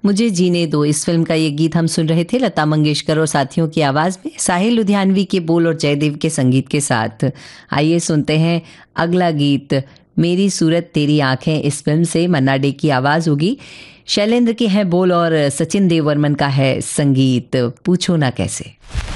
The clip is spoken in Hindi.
मुझे जीने दो, इस फिल्म का ये गीत हम सुन रहे थे लता मंगेशकर और साथियों की आवाज़ में, साहिल लुधियानवी के बोल और जयदेव के संगीत के साथ। आइए सुनते हैं अगला गीत, मेरी सूरत तेरी आंखें। इस फिल्म से मन्ना डे की आवाज़ होगी, शैलेंद्र के हैं बोल और सचिन देव वर्मन का है संगीत। पूछो ना कैसे।